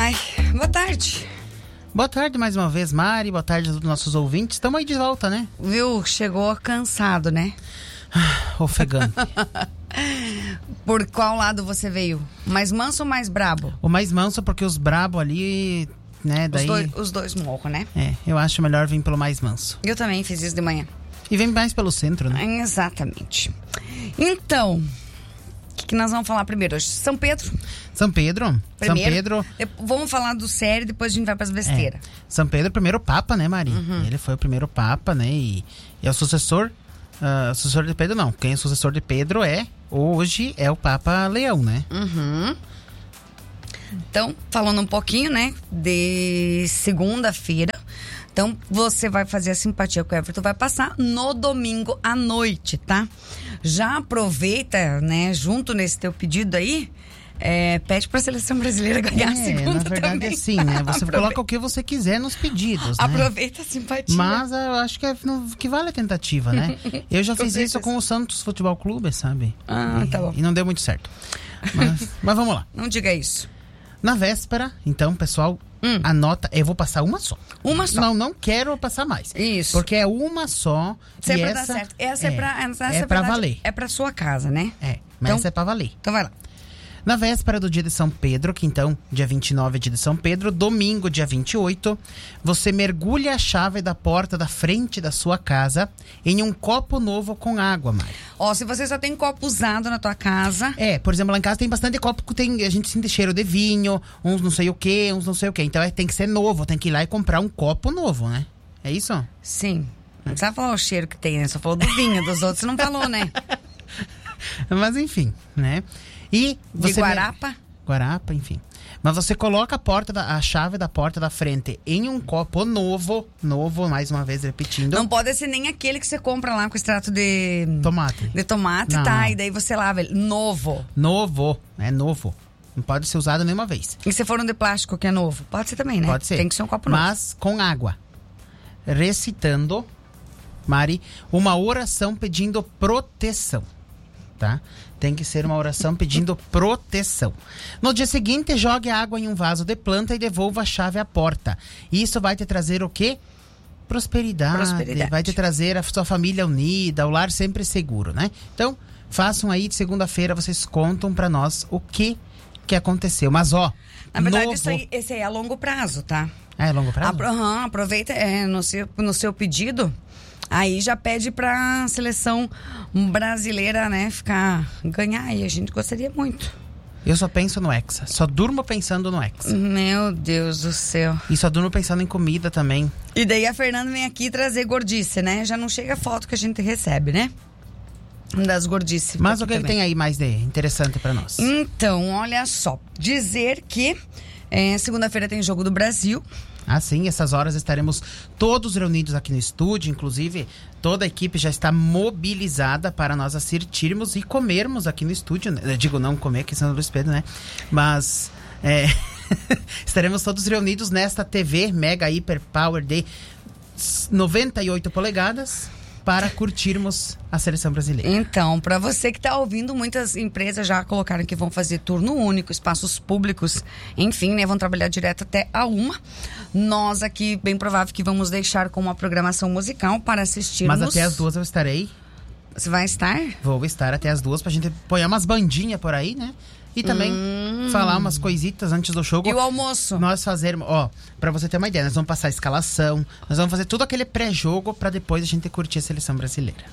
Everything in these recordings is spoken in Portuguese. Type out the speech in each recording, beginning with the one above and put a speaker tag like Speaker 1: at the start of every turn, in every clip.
Speaker 1: Ai, boa tarde.
Speaker 2: Boa tarde mais uma vez, Mari. Boa tarde a todos os nossos ouvintes. Estamos aí de volta, né?
Speaker 1: Viu? Chegou cansado, né?
Speaker 2: Ofegante.
Speaker 1: Por qual lado você veio? Mais manso ou mais brabo?
Speaker 2: O mais manso, porque os brabo ali, né? Daí...
Speaker 1: Os dois morram, né?
Speaker 2: É, eu acho melhor vir pelo mais manso.
Speaker 1: Eu também fiz isso de manhã.
Speaker 2: E vem mais pelo centro, né?
Speaker 1: Exatamente. Então, o que nós vamos falar primeiro hoje? São Pedro?
Speaker 2: São Pedro.
Speaker 1: Primeiro, vamos falar do sério, depois a gente vai para as besteiras.
Speaker 2: São Pedro, primeiro papa, né, Mari? Ele foi o primeiro papa, né? E é o sucessor... sucessor de Pedro não. Quem é o sucessor de Pedro hoje é o Papa Leão, né?
Speaker 1: Então, falando um pouquinho, né, de segunda-feira. Então, você vai fazer a simpatia com o Everton, vai passar no domingo à noite, tá? Já aproveita, né, junto nesse teu pedido aí, pede pra seleção brasileira ganhar a segunda
Speaker 2: na verdade
Speaker 1: também.
Speaker 2: é assim, né? Você coloca o que você quiser nos pedidos, né?
Speaker 1: Aproveita a simpatia.
Speaker 2: Mas eu acho que vale a tentativa, né? Eu já fiz isso com o Santos Futebol Clube, sabe?
Speaker 1: Tá bom.
Speaker 2: E não deu muito certo. Mas vamos lá.
Speaker 1: Não diga isso.
Speaker 2: Na véspera, então, pessoal, anota. Eu vou passar uma só.
Speaker 1: Uma só?
Speaker 2: Não quero passar mais.
Speaker 1: Isso.
Speaker 2: Porque é uma só.
Speaker 1: Sempre
Speaker 2: e
Speaker 1: dá
Speaker 2: essa
Speaker 1: certo. Essa é
Speaker 2: pra valer.
Speaker 1: É pra sua casa, né?
Speaker 2: Mas
Speaker 1: então,
Speaker 2: essa é pra valer.
Speaker 1: Então vai lá.
Speaker 2: Na véspera do dia de São Pedro, que então, dia 29 é dia de São Pedro, domingo, dia 28, você mergulha a chave da porta da frente da sua casa em um copo novo com água, Mari.
Speaker 1: Se você só tem copo usado na tua casa...
Speaker 2: Por exemplo, lá em casa tem bastante copo que a gente sente cheiro de vinho, uns não sei o que. Então tem que ser novo, tem que ir lá e comprar um copo novo, né? É isso?
Speaker 1: Sim. Não precisa falar o cheiro que tem, né? Só falou do vinho, dos outros não falou, né?
Speaker 2: Mas enfim, né? E você
Speaker 1: de Guarapa?
Speaker 2: Guarapa, enfim. Mas você coloca a chave da porta da frente em um copo novo, mais uma vez repetindo.
Speaker 1: Não pode ser nem aquele que você compra lá com extrato de...
Speaker 2: Tomate.
Speaker 1: De tomate,
Speaker 2: não.
Speaker 1: Tá? E daí você lava ele. Novo.
Speaker 2: Novo. Não pode ser usado nenhuma vez.
Speaker 1: E se for um de plástico que é novo? Pode ser também, né?
Speaker 2: Pode ser.
Speaker 1: Tem que ser um copo novo.
Speaker 2: Mas com água. Recitando, Mari, uma oração pedindo proteção. Tá? Tem que ser uma oração pedindo proteção. No dia seguinte, jogue a água em um vaso de planta e devolva a chave à porta. Isso vai te trazer o quê? Prosperidade. Vai te trazer a sua família unida, o lar sempre seguro, né? Então, façam aí de segunda-feira, vocês contam pra nós o que aconteceu. Mas
Speaker 1: na verdade, esse aí é a longo prazo, tá?
Speaker 2: É a longo prazo?
Speaker 1: Aproveita no seu pedido. Aí já pede pra seleção brasileira, né, ganhar. E a gente gostaria muito.
Speaker 2: Eu só penso no Hexa. Só durmo pensando no Hexa.
Speaker 1: Meu Deus do céu.
Speaker 2: E só durmo pensando em comida também.
Speaker 1: E daí a Fernanda vem aqui trazer gordice, né? Já não chega a foto que a gente recebe, né? Das gordices.
Speaker 2: Mas o que ele tem aí mais de interessante pra nós?
Speaker 1: Então, olha só. Dizer que segunda-feira tem Jogo do Brasil.
Speaker 2: Sim, essas horas estaremos todos reunidos aqui no estúdio, inclusive toda a equipe já está mobilizada para nós assistirmos e comermos aqui no estúdio, né? Eu digo não comer, que são do Pedro, né? Mas estaremos todos reunidos nesta TV Mega Hyper Power de 98 polegadas para curtirmos a seleção brasileira.
Speaker 1: Então, para você que está ouvindo, muitas empresas já colocaram que vão fazer turno único, espaços públicos, enfim, né, vão trabalhar direto até a 1h. Nós aqui, bem provável que vamos deixar com uma programação musical para assistirmos.
Speaker 2: Mas até as 2h eu estarei.
Speaker 1: Você vai estar?
Speaker 2: Vou estar até as 2h pra gente pôr umas bandinhas por aí, né? E também falar umas coisitas antes do jogo.
Speaker 1: E o almoço?
Speaker 2: Nós fazermos, pra você ter uma ideia, nós vamos passar a escalação, nós vamos fazer tudo aquele pré-jogo pra depois a gente curtir a seleção brasileira.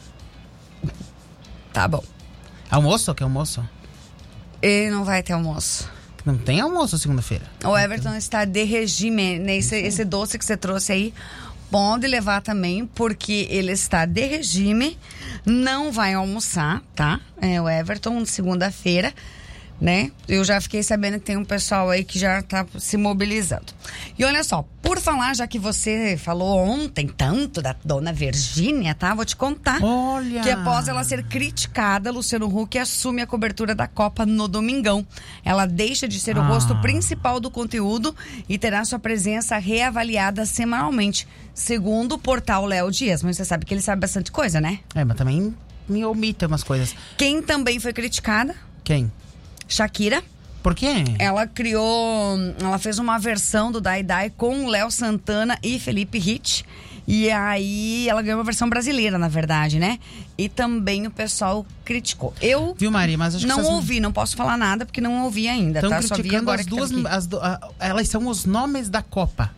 Speaker 1: Tá bom.
Speaker 2: Almoço? Que almoço?
Speaker 1: E não vai ter almoço.
Speaker 2: Não tem almoço segunda-feira.
Speaker 1: O Everton está de regime, né? Esse doce que você trouxe aí, pode levar também, porque ele está de regime, não vai almoçar, tá? O Everton, segunda-feira, né? Eu já fiquei sabendo que tem um pessoal aí que já tá se mobilizando. E olha só, por falar, já que você falou ontem tanto da dona Virgínia, tá? Vou te contar.
Speaker 2: Olha!
Speaker 1: Que após ela ser criticada, Luciano Huck assume a cobertura da Copa no domingão. Ela deixa de ser o rosto principal do conteúdo e terá sua presença reavaliada semanalmente, segundo o portal Léo Dias. Mas você sabe que ele sabe bastante coisa, né?
Speaker 2: Mas também me omite umas coisas.
Speaker 1: Quem também foi criticada?
Speaker 2: Quem?
Speaker 1: Shakira,
Speaker 2: Por quê?
Speaker 1: Ela fez uma versão do Die Die com Léo Santana e Felipe Rit. E aí ela ganhou uma versão brasileira, na verdade, né? E também o pessoal criticou. Eu
Speaker 2: Viu, Mari? Mas acho que
Speaker 1: não ouvi, não posso falar nada porque não ouvi ainda,
Speaker 2: estão
Speaker 1: tá? Só vi
Speaker 2: criticando
Speaker 1: agora
Speaker 2: as
Speaker 1: que
Speaker 2: duas.
Speaker 1: tá aqui.
Speaker 2: Elas são os nomes da Copa,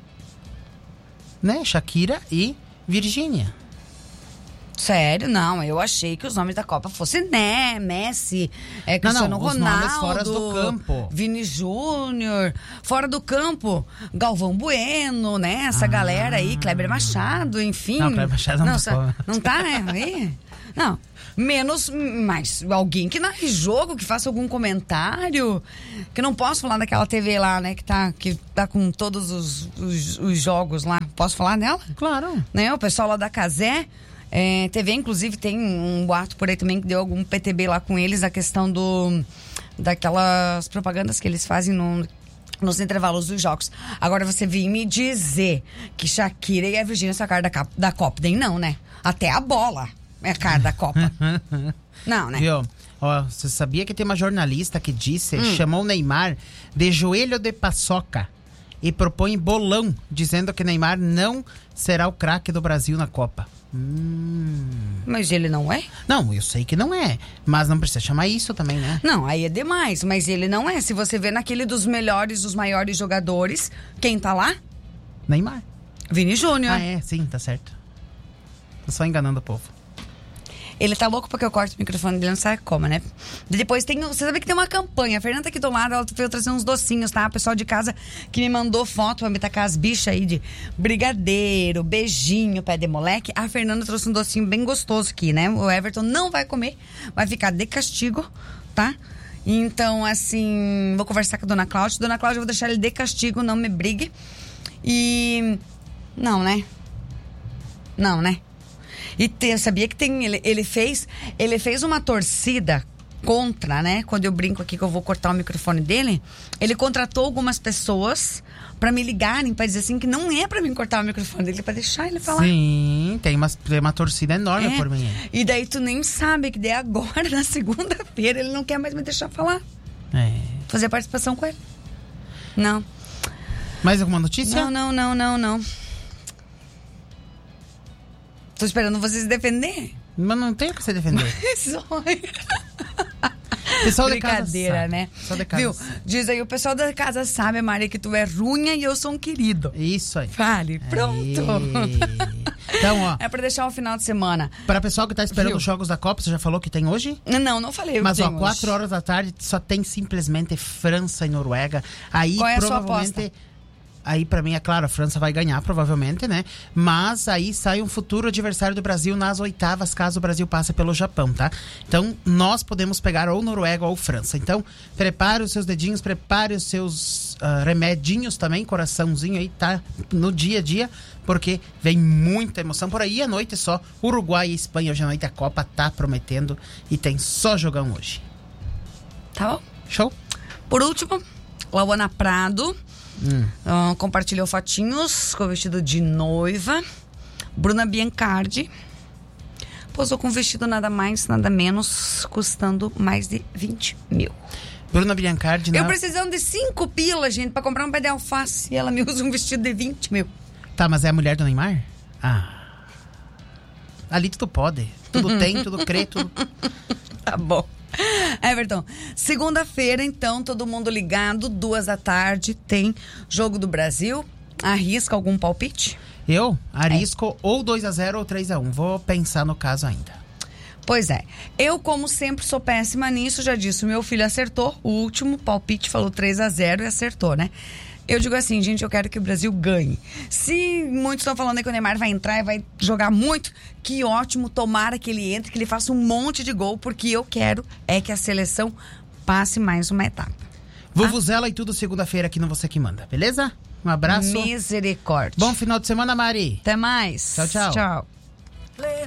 Speaker 2: né? Shakira e Virgínia.
Speaker 1: Sério? Não, eu achei que os nomes da Copa fossem, né, Messi, Cristiano
Speaker 2: os
Speaker 1: Ronaldo,
Speaker 2: nomes fora do campo.
Speaker 1: Vini Júnior, fora do campo, Galvão Bueno, né, essa galera aí, Kleber Machado, enfim.
Speaker 2: Não, Kleber Machado não tá.
Speaker 1: Não tá, aí? Não, menos, mas alguém que narre jogo, que faça algum comentário, que não posso falar daquela TV lá, né, que tá com todos os jogos lá. Posso falar dela?
Speaker 2: Claro.
Speaker 1: Né, o pessoal lá da Cazé. TV, inclusive, tem um boato por aí também que deu algum PTB lá com eles, a questão daquelas propagandas que eles fazem nos intervalos dos jogos. Agora você vem me dizer que Shakira e a Virgínia são a cara da Copa. Nem não, né? Até a bola é a cara da Copa. Não, né?
Speaker 2: Viu? Ó, você sabia que tem uma jornalista que chamou o Neymar de joelho de paçoca e propõe bolão, dizendo que Neymar não será o craque do Brasil na Copa.
Speaker 1: Mas ele não é?
Speaker 2: Não, eu sei que não é. Mas não precisa chamar isso também, né?
Speaker 1: Não, aí é demais. Mas ele não é. Se você vê naquele dos melhores, dos maiores jogadores, quem tá lá?
Speaker 2: Neymar.
Speaker 1: Vini Júnior.
Speaker 2: Ah, é, sim, tá certo. Tô só enganando o povo.
Speaker 1: Ele tá louco porque eu corto o microfone dele, não sabe como, né? Depois você sabe que tem uma campanha. A Fernanda aqui do lado, ela veio trazer uns docinhos, tá? O pessoal de casa que me mandou foto pra me tacar as bichas aí de brigadeiro, beijinho, pé de moleque. A Fernanda trouxe um docinho bem gostoso aqui, né? O Everton não vai comer, vai ficar de castigo, tá? Então, assim, vou conversar com a Dona Cláudia. Dona Cláudia, eu vou deixar ele de castigo, não me brigue. E... Não, né? Não, né? E eu sabia que ele fez uma torcida contra, né? Quando eu brinco aqui que eu vou cortar o microfone dele, ele contratou algumas pessoas pra me ligarem, pra dizer assim que não é pra mim cortar o microfone dele, pra deixar ele falar.
Speaker 2: Sim, tem uma torcida enorme por mim.
Speaker 1: E daí tu nem sabe que daí agora, na segunda-feira, ele não quer mais me deixar falar. Fazer participação com ele. Não.
Speaker 2: Mais alguma notícia?
Speaker 1: Não. Tô esperando você se defender.
Speaker 2: Mas não tem o que você defender. Pessoal
Speaker 1: brincadeira, né?
Speaker 2: Pessoal de casa.
Speaker 1: Viu? Diz aí, o pessoal da casa sabe, Maria, que tu é ruinha e eu sou um querido.
Speaker 2: Isso aí.
Speaker 1: Fale, pronto.
Speaker 2: Então, ó.
Speaker 1: É pra deixar o final de semana.
Speaker 2: Para pessoal que tá esperando os jogos da Copa, você já falou que tem hoje?
Speaker 1: Não falei.
Speaker 2: Mas, ó, 4 horas da tarde só tem simplesmente França e Noruega. Aí,
Speaker 1: qual é a sua
Speaker 2: provavelmente...
Speaker 1: aposta?
Speaker 2: Aí, pra mim, é claro, a França vai ganhar, provavelmente, né? Mas aí sai um futuro adversário do Brasil nas oitavas, caso o Brasil passe pelo Japão, tá? Então, nós podemos pegar ou Noruega ou França. Então, prepare os seus dedinhos, prepare os seus remedinhos também, coraçãozinho aí, tá? No dia a dia, porque vem muita emoção por aí. E à noite só, Uruguai e Espanha, hoje à noite a Copa tá prometendo e tem só jogão hoje.
Speaker 1: Tá bom?
Speaker 2: Show?
Speaker 1: Por último, Lauana Prado... compartilhou fotinhos com o vestido de noiva. Bruna Biancardi posou com um vestido nada mais, nada menos, custando mais de 20 mil.
Speaker 2: Bruna Biancardi...
Speaker 1: Eu precisando de 5 pilas, gente, pra comprar um pé de alface. E ela me usa um vestido de 20 mil.
Speaker 2: Tá, mas é a mulher do Neymar? Ali tudo pode. Tudo tem, tudo crê, tudo...
Speaker 1: Tá bom. Everton, segunda-feira, então, todo mundo ligado, 2 da tarde, tem Jogo do Brasil. Arrisca algum palpite?
Speaker 2: Eu arrisco ou 2-0 ou 3-1. Vou pensar no caso ainda.
Speaker 1: Pois é. Eu, como sempre, sou péssima nisso. Já disse, o meu filho acertou. O último palpite falou 3-0 e acertou, né? Eu digo assim, gente, eu quero que o Brasil ganhe. Se muitos estão falando aí que o Neymar vai entrar e vai jogar muito, que ótimo, tomara que ele entre, que ele faça um monte de gol, porque eu quero é que a seleção passe mais uma etapa.
Speaker 2: Vuvuzela e tudo segunda-feira aqui no Você Que Manda, beleza? Um abraço.
Speaker 1: Misericórdia.
Speaker 2: Bom final de semana, Mari.
Speaker 1: Até mais.
Speaker 2: Tchau, tchau.
Speaker 1: Tchau.